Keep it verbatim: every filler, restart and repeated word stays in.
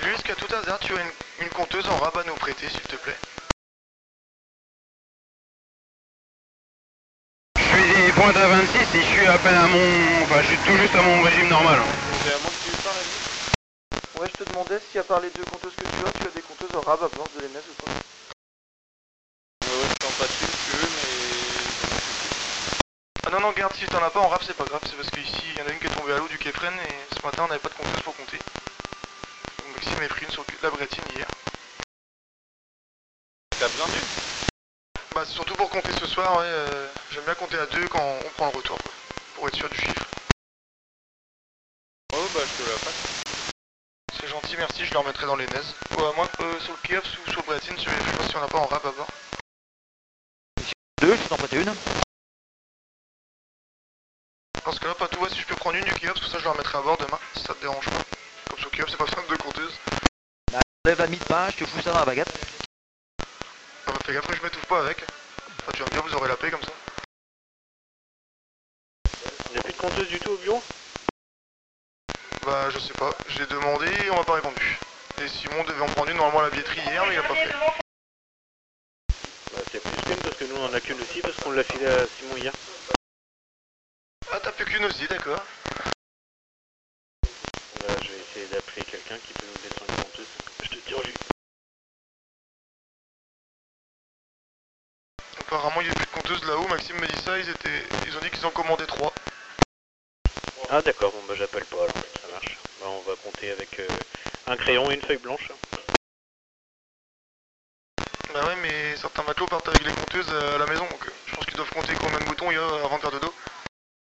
Salut, est-ce qu'à tout hasard tu as une, une compteuse en rab à nous prêter, s'il te plaît? Je suis pointe à vingt-six et je suis à peine à mon... Enfin, je suis tout juste à mon régime normal. C'est à moi que tu parles, Rémi? Ouais, je te demandais si à part les deux compteuses que tu as, tu as des compteuses en rab à bord de l'E N E S ou pas? Ouais, ouais, je t'en pas dessus si tu veux, mais... Ah non, non, garde, si t'en as pas en rab, c'est pas grave, c'est parce qu'ici, il y en a une qui est tombée à l'eau du Kefren et ce matin, on n'avait pas de compteuse pour compter. Donc Maxime m'avait pris une sur la Brétine hier. T'as besoin d'une? Bah, c'est surtout pour compter ce soir, ouais, euh, j'aime bien compter à deux quand on prend le retour, quoi, pour être sûr du chiffre. Oh bah je te la passe. C'est gentil, merci, je le remettrai dans les N E S. Ou à moins que euh, sur le Kiops ou sur Brétine, je sais pas si on n'a pas en rab à bord. Deux, je t'en prête une. Parce que là, pas tout, ouais, si je peux prendre une du Kiops, tout ça je le remettrai à bord demain, si ça te dérange pas. Comme sur le Kiops, c'est pas simple de compteuse. Bah, lève la demi-page, je te fous ça dans la baguette. Ah bah fais gaffe que je m'étouffe pas avec. Enfin, tu vas me dire, vous aurez la paix comme ça. Y'a plus de compteuse du tout au bureau? Bah je sais pas, j'ai demandé et on m'a pas répondu. Et Simon devait en prendre une normalement à la billetterie hier mais il a pas fait. Bah c'est plus qu'une parce que nous on en a qu'une aussi parce qu'on l'a filé à Simon hier. Ah t'as plus qu'une aussi, d'accord. Bah je vais essayer d'appeler quelqu'un qui peut nous descendre une compteuse. Je te dis en jus. Apparemment il y a plus de compteuse là-haut, Maxime me dit ça, ils étaient. Ils ont dit qu'ils en commandaient trois. Ah d'accord, bon bah j'appelle pas alors, ça marche. Bah on va compter avec euh, un crayon et une feuille blanche. Bah ouais mais certains matelots partent avec les compteuses à la maison donc euh, je pense qu'ils doivent compter combien de boutons il y a avant de faire dodo.